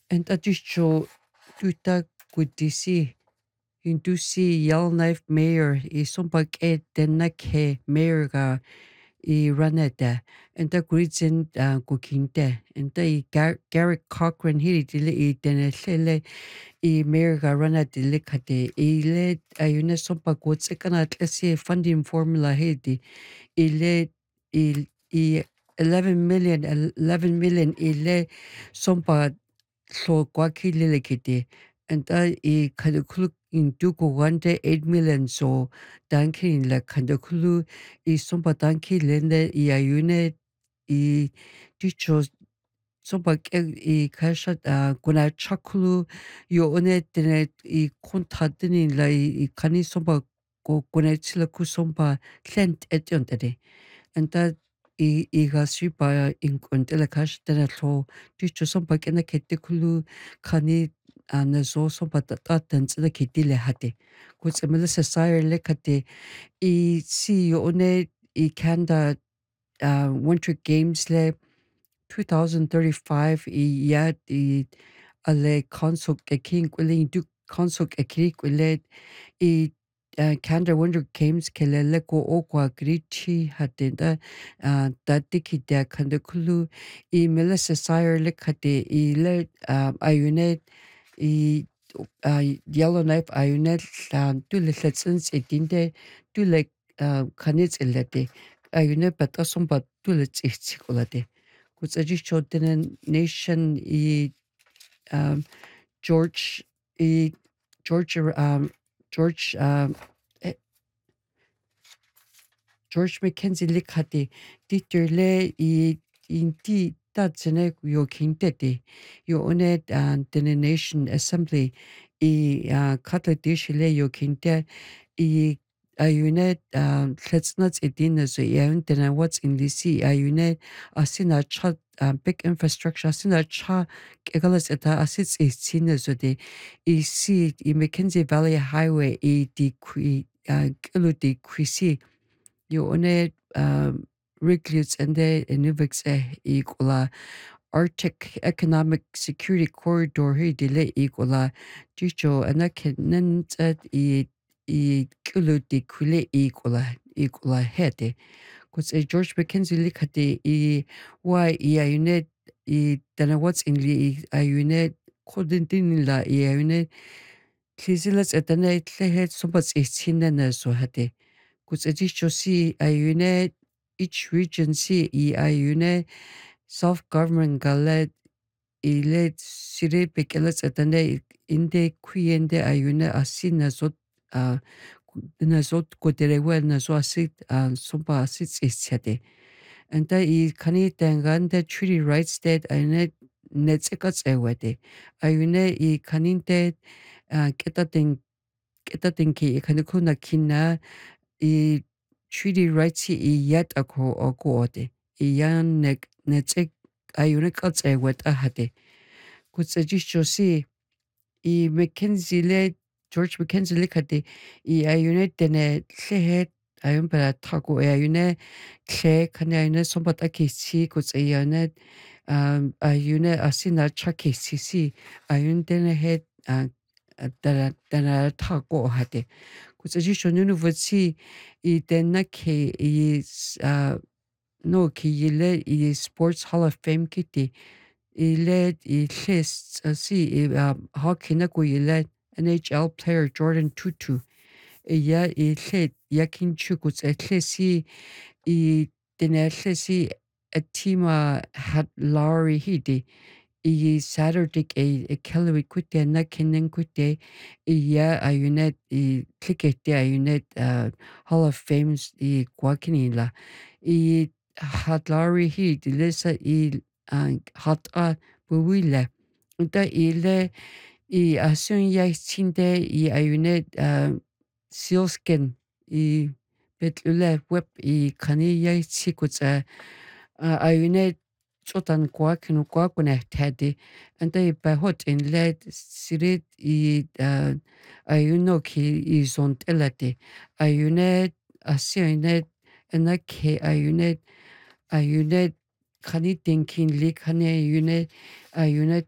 En addition, tuta kutisi Hindusi Yellowknife Mayor isumpak denake mayor ga I raneta and the grizin kukinte and the Garrett Cochran hiri dile I denelele I mayor ga rana dile kate ile ayune sumpak wotsekana atlesi funding formula hidi ile I 11 million ile sompa so kwaki lele kiti anta I kadukulu in duku wante 8 million so danki in la kadukulu I sompa danki lende I ayune I dicho sompa I kasha kuna chakulu yo one tene I kontadini la I kani sompa ko kuna chila ku sompa klent etiontere anta iga swipa inkontela kash tena tho dicho sompa kena kete kulu kani na zo sompa tatan tsila kete le hate kuts emela sasayar le kate I si one I kanda Winter Games le 2035 I yat I ale consult ke king kwile du consult ke kiri kwile I Canada Winter Games kelele ko okwa grichi hatenda tatiki da kandakulu I Melissa Sire likate I le ayunet I Yellowknife ayunet tu le letsens etinde tu le kanits elete ayunet batasum bat tu le tsikolate kutsaji chodenen nation I George I George George eh, George Mackenzie likati titerle I inti tatsene yo kintete yo one the Nation Assembly katla dishile yo kinte I ayunet let's not edina so yaun tena what's in DC ayunet asina chat big infrastructure asina cha kegalas eta asits isina so de I see I Mackenzie Valley Highway I kilo decrease yo one Wrigley's and the Inuvix equala Arctic Economic Security Corridor he delay equala Jicho and I can none at kilo de kule equala head. Cause a George Mackenzie lick at the why unit then what's in the unit couldn't la unit Clizilas at the night head so much is hinna so had Kutsadisho si ayune each region si ayune self-government galet ile sire pekelas atane inde kuyende ayune asin uh, nazot koterewa nazo asit sompa asit ischade. Anta I kani tangande treaty rights that ayune netsekats ewade. Ayune I kaninte ketatinki kanukuna kina I treaty rights I yet ako ode. I yan netzek ayune katse wet ahade. Kutsajisho si I Mackenzie le George Mackenzie le kade I ayune tene lehet ayun para tago ayune kle kane ayune sombat akisi kuts ayune ayune asina chaki si ayun tene het dana tago hade. Kutsaji nunu votsi I denna ke no ki yile I Sports Hall of Fame kiti ile I list si hockey na ko yile NHL player Jordan Tutu ya I le yakin chukuts si I denelle si a tima had Lowry hidi I Saturday a Kelly kutte na kinen kutte ya ayunet I clickete ayunet Hall of Fames I kwakini la I hadlari hi dilesa I hat buwile uta ile I asun ya chinde I ayunet sealskin I betlule web I kani ya chikutsa ayunet Sotan kwakinu kwakune tadi anta I hot in led sirit ayuno ki I zont elate ayunet asionet enake ayunet kani tinkin lik hani ayunet